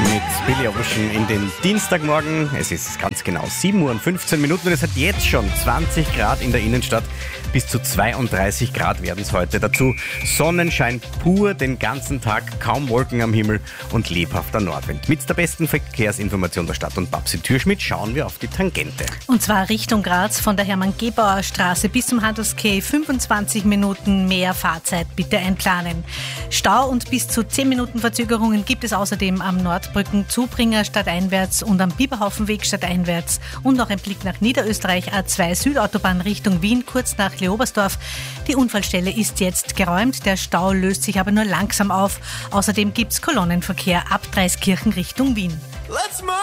mit Billy Ocean in den Dienstagmorgen. Es ist ganz genau 7:15 Uhr und es hat jetzt schon 20 Grad in der Innenstadt. Bis zu 32 Grad werden es heute. Dazu Sonnenschein pur den ganzen Tag, kaum Wolken am Himmel und lebhafter Nordwind. Mit der besten Verkehrsinformation der Stadt und Babsi Türschmidt schauen wir auf die Tangente. Und zwar Richtung Graz von der Hermann-Gebauer-Straße bis zum Handelsquai 25 Minuten mehr Fahrzeit bitte einplanen. Stau und bis zu 10 Minuten Verzögerungen gibt es außerdem am Nordbrücken Zubringer stadteinwärts und am Biberhaufenweg stadteinwärts und noch ein Blick nach Niederösterreich A2 Südautobahn Richtung Wien kurz nach Leobersdorf. Die Unfallstelle ist jetzt geräumt, der Stau löst sich aber nur langsam auf. Außerdem gibt es Kolonnenverkehr ab Dreiskirchen Richtung Wien. Let's move!